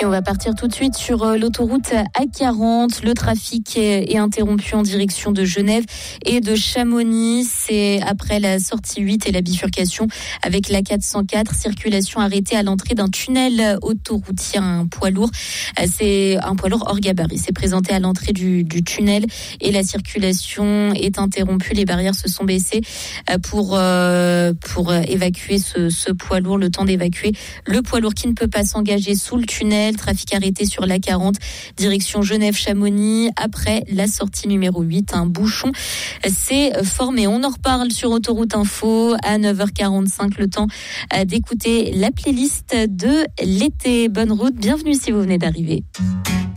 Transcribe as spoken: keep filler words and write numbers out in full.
Et on va partir tout de suite sur l'autoroute A quarante. Le trafic est interrompu en direction de Genève et de Chamonix. C'est après la sortie huit et la bifurcation avec la quatre cent quatre. Circulation arrêtée à l'entrée d'un tunnel autoroutier. Un poids lourd, c'est un poids lourd hors gabarit. C'est présenté à l'entrée du, du tunnel et la circulation est interrompue. Les barrières se sont baissées pour, pour évacuer ce, ce poids lourd. Le temps d'évacuer le poids lourd qui ne peut pas s'engager sous le tunnel. Trafic arrêté sur l'A quarante, direction Genève-Chamonix. Après la sortie numéro huit, un bouchon s'est formé. On en reparle sur Autoroute Info à neuf heures quarante-cinq. Le temps d'écouter la playlist de l'été. Bonne route, bienvenue si vous venez d'arriver.